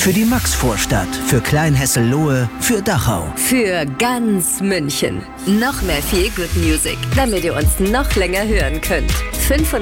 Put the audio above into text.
Für die Maxvorstadt, für Kleinhessel-Lohe, für Dachau. Für ganz München. Noch mehr Feel Good Music, damit ihr uns noch länger hören könnt.